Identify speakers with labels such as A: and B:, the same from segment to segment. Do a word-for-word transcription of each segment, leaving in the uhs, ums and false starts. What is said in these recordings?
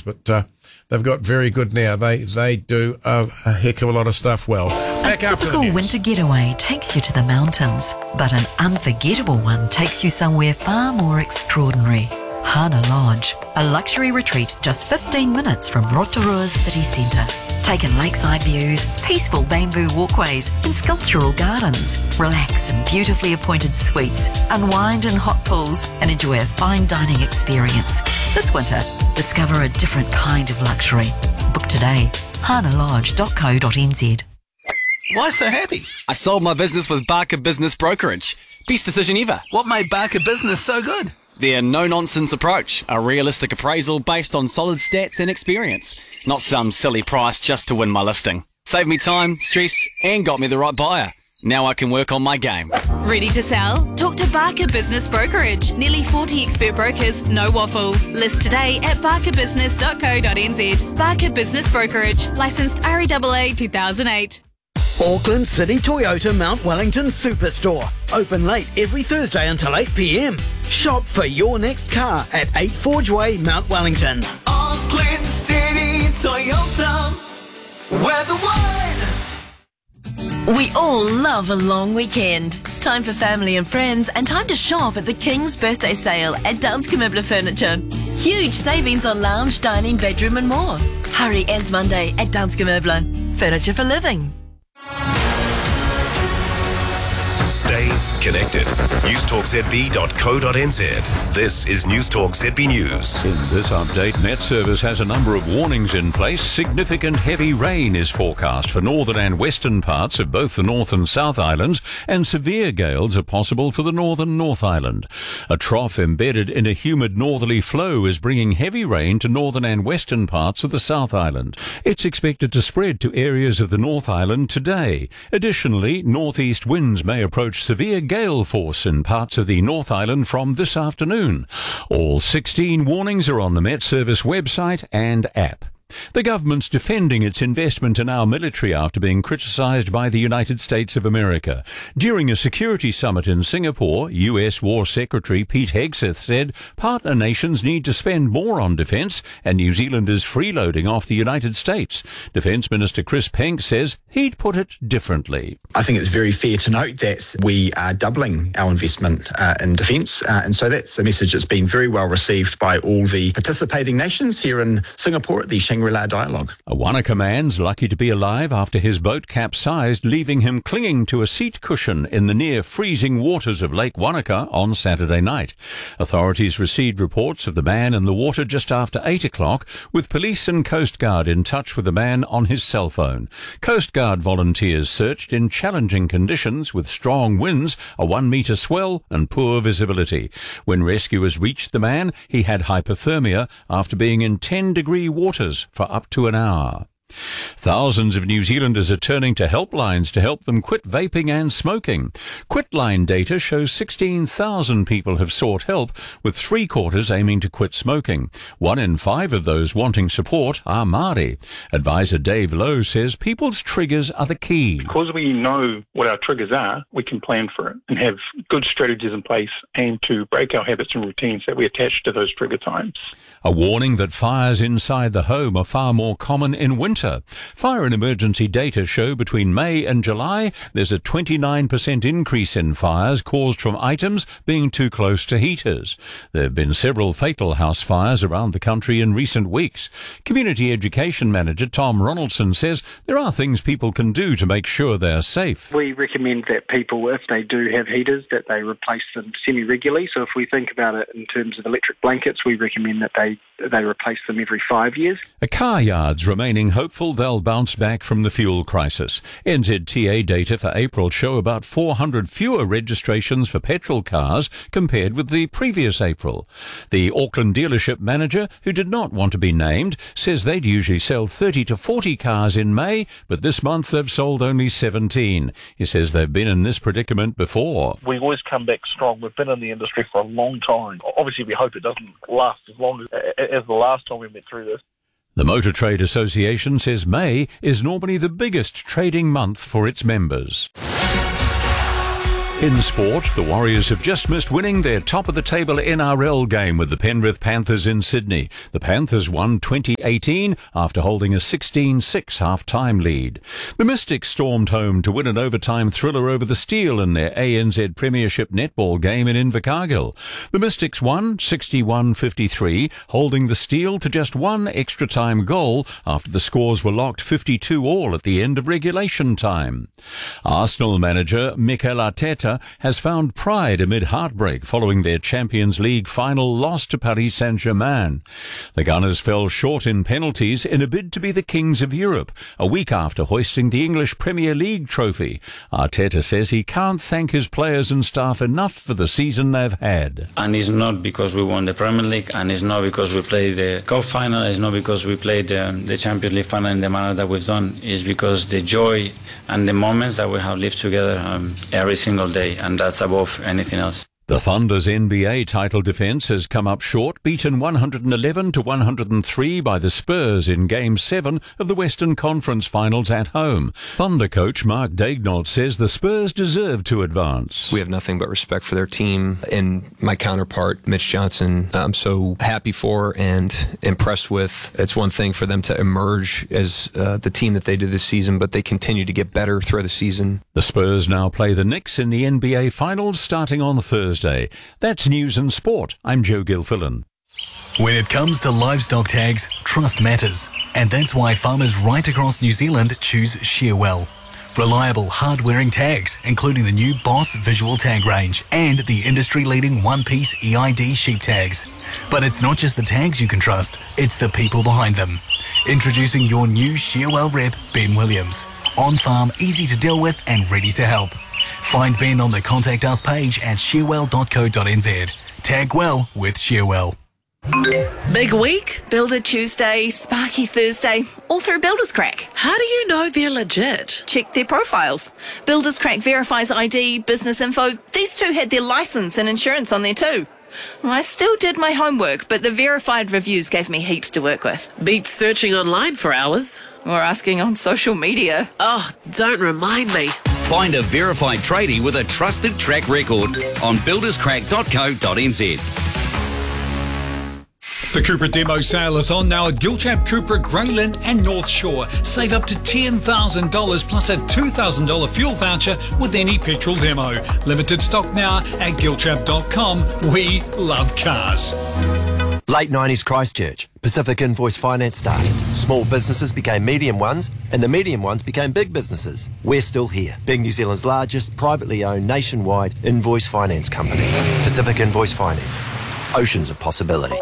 A: but uh, they've got very good now. They they do a, a heck of a lot of stuff well. Back
B: a
A: after the
B: typical
A: news.
B: winter getaway takes you to the mountains, but an unforgettable one takes you somewhere far more extraordinary. Hana Lodge, a luxury retreat just fifteen minutes from Rotorua's city centre. Take in lakeside views, peaceful bamboo walkways and sculptural gardens. Relax in beautifully appointed suites, unwind in hot pools and enjoy a fine dining experience. This winter, discover a different kind of luxury. Book today, hana lodge dot co dot n z.
C: Why so happy?
D: I sold my business with Barker Business Brokerage. Best decision ever.
C: What made Barker Business so good?
D: Their no-nonsense approach, a realistic appraisal based on solid stats and experience, not some silly price just to win my listing. Saved me time, stress, and got me the right buyer. Now I can work on my game.
E: Ready to sell? Talk to Barker Business Brokerage. Nearly forty expert brokers, no waffle. List today at barker business dot co dot n z. Barker Business Brokerage, licensed R E A A two thousand eight.
F: Auckland City Toyota Mount Wellington Superstore. Open late every Thursday until eight p m. Shop for your next car at eight Forge Way, Mount Wellington.
C: Auckland City Toyota, where the wine.
G: We all love a long weekend. Time for family and friends and time to shop at the King's Birthday Sale at Danske Möbler Furniture. Huge savings on lounge, dining, bedroom and more. Hurry, ends Monday at Danske Möbler. Furniture for living.
H: Stay connected. newstalk z b dot co dot n z. This is Newstalk Z B News.
I: In this update, Met Service has a number of warnings in place. Significant heavy rain is forecast for northern and western parts of both the North and South Islands, and severe gales are possible for the northern North Island. A trough embedded in a humid northerly flow is bringing heavy rain to northern and western parts of the South Island. It's expected to spread to areas of the North Island today. Additionally, northeast winds may approach severe gale force in parts of the North Island from this afternoon. All sixteen warnings are on the Met Service website and app. The government's defending its investment in our military after being criticised by the United States of America. During a security summit in Singapore, U S War Secretary Pete Hegseth said partner nations need to spend more on defence and New Zealand is freeloading off the United States. Defence Minister Chris Penk says he'd put it differently.
J: I think it's very fair to note that we are doubling our investment uh, in defence, uh, and so that's a message that's been very well received by all the participating nations here in Singapore at the Shangri-La Dialogue.
I: A Wanaka man's lucky to be alive after his boat capsized, leaving him clinging to a seat cushion in the near-freezing waters of Lake Wanaka on Saturday night. Authorities received reports of the man in the water just after eight o'clock, with police and Coast Guard in touch with the man on his cell phone. Coast Guard volunteers searched in challenging conditions with strong winds, a one-metre swell and poor visibility. When rescuers reached the man, he had hypothermia after being in ten-degree waters for up to an hour. Thousands of New Zealanders are turning to helplines to help them quit vaping and smoking. Quitline data shows sixteen thousand people have sought help, with three-quarters aiming to quit smoking. One in five of those wanting support are Māori. Advisor Dave Lowe says people's triggers are the key.
K: Because we know what our triggers are, we can plan for it and have good strategies in place aimed to break our habits and routines that we attach to those trigger times.
I: A warning that fires inside the home are far more common in winter. Fire and emergency data show between May and July there's a twenty-nine percent increase in fires caused from items being too close to heaters. There have been several fatal house fires around the country in recent weeks. Community Education Manager Tom Ronaldson says there are things people can do to make sure they're safe.
L: We recommend that people, if they do have heaters, that they replace them semi-regularly. So if we think about it in terms of electric blankets, we recommend that they they replace them every five years.
I: A car yard's remaining hopeful they'll bounce back from the fuel crisis. N Z T A data for April show about four hundred fewer registrations for petrol cars compared with the previous April. The Auckland dealership manager, who did not want to be named, says they'd usually sell thirty to forty cars in May, but this month they've sold only seventeen. He says they've been in this predicament before.
M: We always come back strong. We've been in the industry for a long time. Obviously, we hope it doesn't last as long as, as the last time we went through this.
I: The Motor Trade Association says May is normally the biggest trading month for its members. In sport, the Warriors have just missed winning their top-of-the-table N R L game with the Penrith Panthers in Sydney. The Panthers won twenty eighteen after holding a sixteen six half-time lead. The Mystics stormed home to win an overtime thriller over the Steel in their A N Z Premiership netball game in Invercargill. The Mystics won sixty-one fifty-three, holding the Steel to just one extra-time goal after the scores were locked fifty-two all at the end of regulation time. Arsenal manager Mikel Arteta has found pride amid heartbreak following their Champions League final loss to Paris Saint-Germain. The Gunners fell short in penalties in a bid to be the Kings of Europe, a week after hoisting the English Premier League trophy. Arteta says he can't thank his players and staff enough for the season they've had.
N: And it's not because we won the Premier League, and it's not because we played the Cup final, it's not because we played um, the Champions League final in the manner that we've done. It's because the joy and the moments that we have lived together um, every single day. And that's above anything else.
I: The Thunder's N B A title defence has come up short, beaten one hundred eleven to one hundred three by the Spurs in Game seven of the Western Conference Finals at home. Thunder coach Mark Daignault says the Spurs deserve to advance.
O: We have nothing but respect for their team, and my counterpart, Mitch Johnson, I'm so happy for and impressed with. It's one thing for them to emerge as uh, the team that they did this season, but they continue to get better through the season.
I: The Spurs now play the Knicks in the N B A Finals starting on Thursday. That's News and Sport. I'm Joe Gilfillan.
P: When it comes to livestock tags, trust matters. And that's why farmers right across New Zealand choose Shearwell. Reliable, hard-wearing tags, including the new Boss visual tag range and the industry-leading one-piece E I D sheep tags. But it's not just the tags you can trust, it's the people behind them. Introducing your new Shearwell rep, Ben Williams. On-farm, easy to deal with and ready to help. Find Ben on the Contact Us page at shearwell dot co dot n z. Tag well with Shearwell.
Q: Big week, Builder Tuesday, Sparky Thursday, all through Builders Crack.
R: How do you know they're legit?
Q: Check their profiles. Builders Crack verifies I D, business info. These two had their license and insurance on there too. I still did my homework, but the verified reviews gave me heaps to work with.
R: Beats searching online for hours.
Q: Or asking on social media.
R: Oh, don't remind me.
S: Find a verified tradie with a trusted track record on builders crack dot co dot n z.
T: The Cupra demo sale is on now at Gilchap Cupra, Graylin and North Shore. Save up to ten thousand dollars plus a two thousand dollars fuel voucher with any petrol demo. Limited stock now at gilchap dot com. We love cars.
U: Late nineties Christchurch. Pacific Invoice Finance started. Small businesses became medium ones, and the medium ones became big businesses. We're still here, being New Zealand's largest privately owned nationwide invoice finance company. Pacific Invoice Finance. Oceans of possibility.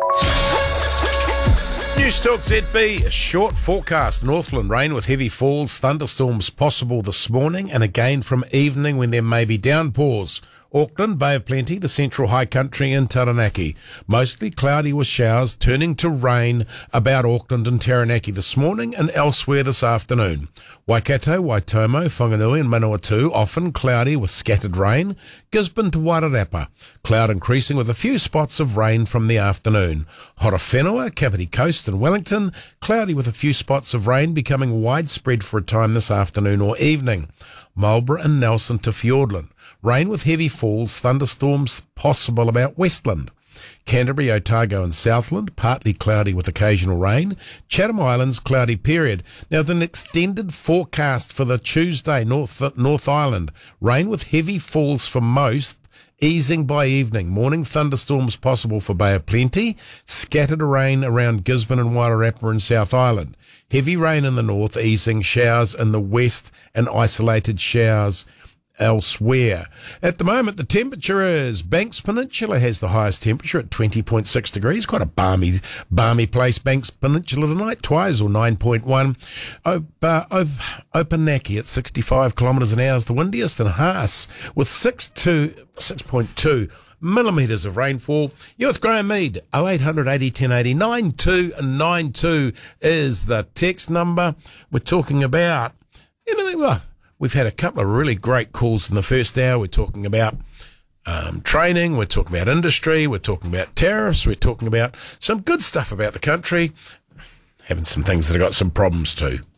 A: News Talk Z B, a short forecast. Northland rain with heavy falls, thunderstorms possible this morning, and again from evening when there may be downpours. Auckland, Bay of Plenty, the Central High Country and Taranaki. Mostly cloudy with showers, turning to rain about Auckland and Taranaki this morning and elsewhere this afternoon. Waikato, Waitomo, Whanganui and Manawatu, often cloudy with scattered rain. Gisborne to Wairarapa, cloud increasing with a few spots of rain from the afternoon. Horowhenua, Kapiti Coast and Wellington, cloudy with a few spots of rain becoming widespread for a time this afternoon or evening. Marlborough and Nelson to Fiordland. Rain with heavy falls, thunderstorms possible about Westland. Canterbury, Otago and Southland, partly cloudy with occasional rain. Chatham Islands, cloudy period. Now, the extended forecast for the Tuesday, North, North Island. Rain with heavy falls for most, easing by evening. Morning thunderstorms possible for Bay of Plenty. Scattered rain around Gisborne and Wairarapa and South Island. Heavy rain in the north, easing. Showers in the west and isolated showers elsewhere. At the moment, the temperature is Banks Peninsula has the highest temperature at twenty point six degrees. Quite a balmy, balmy place, Banks Peninsula tonight. Twizel nine point one. Op, uh, Op, Opanaki at sixty-five kilometres an hour is the windiest, and Haas with six point two millimetres of rainfall. You're with Graham Mead. oh eight hundred eighty ten eighty. nine two nine two is the text number. We're talking about, you know, well, we've had a couple of really great calls in the first hour. We're talking about um, training. We're talking about industry. We're talking about tariffs. We're talking about some good stuff about the country. Having some things that have got some problems too.